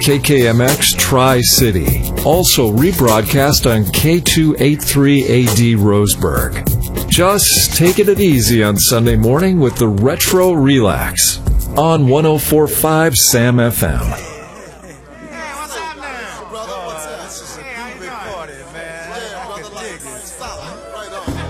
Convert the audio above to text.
KKMX Tri-City. Also rebroadcast on K283AD Roseburg. Just taking it easy on Sunday morning with the Retro Relax on 104.5 Sam FM. Brother, what's up? This is a big party, man. I can dig it.